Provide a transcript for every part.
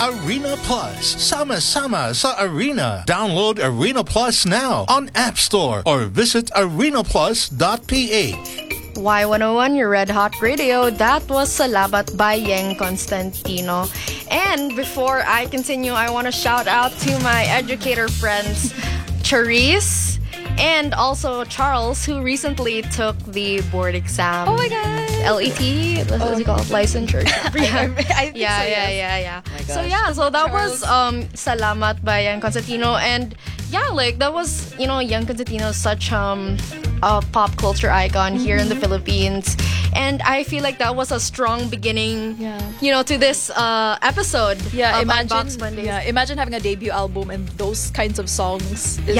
Arena Plus. Sama-sama sa Arena. Download Arena Plus now on App Store or visit arenaplus.ph. Y101, your Red Hot Radio. That was Salamat by Yeng Constantino. And before I continue, I want to shout out to my educator friends, Charisse and also Charles, who recently took the board exam. Oh my god. LET? What's it called? Licensure. I think Yeah. Oh my gosh. So that Charles. was Salamat by Yeng Constantino. And yeah, like that was, Yeng Constantino is such a pop culture icon here in the Philippines. And I feel like that was a strong beginning, to this episode of Unbox Mondays. Yeah, imagine having a debut album and those kinds of songs. Yeah.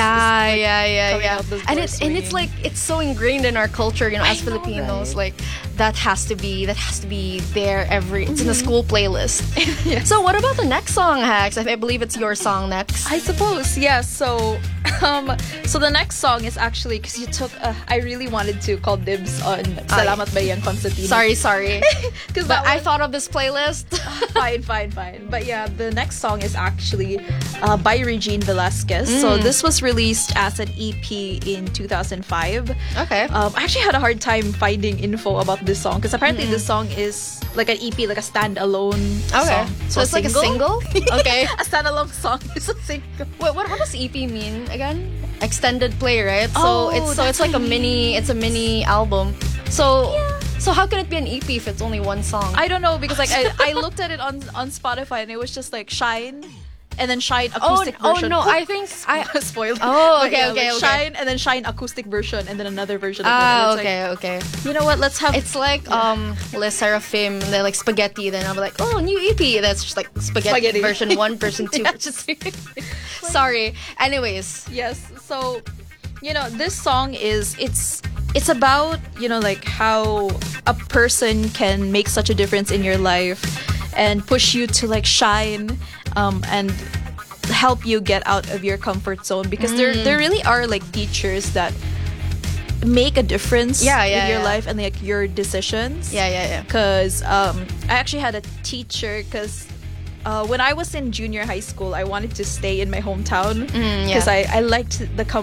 And It's like it's so ingrained in our culture, as know, Filipinos. right? Like that has to be there it's in the school playlist. Yes. So what about the next song, Hex? I believe it's your song next. I suppose, yeah. So the next song is actually because you took. I really wanted to call dibs on Salamat by Yeng Constantino. Sorry. Because I thought of this playlist. fine. But yeah, the next song is actually by Regine Velasquez. So this was released as an EP in 2005. Okay. I actually had a hard time finding info about this song because apparently this song is like an EP, like a standalone Okay. song. So it's like a single? Okay. A standalone song is a single. Wait, what does EP mean again? Extended play, right? Oh, it's like a mini album. So how can it be an EP if it's only one song? I don't know because like I looked at it on Spotify and it was just like Shine and then Shine acoustic version. Oh no, I think I spoiled. Oh, But okay, yeah, okay, like okay. Shine and then Shine acoustic version and then another version of it. And it's okay. Like, you know what? Let's have. It's like Les Seraphim, they're like spaghetti. Then I'll be like, oh, new EP. That's just like spaghetti. Version 1, version 2. Yes. Sorry. Anyways, Yes. So, this song it's about, like how a person can make such a difference in your life and push you to like shine and help you get out of your comfort zone because there really are like teachers that make a difference in your life and like your decisions. Yeah. Because I actually had a teacher because when I was in junior high school, I wanted to stay in my hometown because I liked the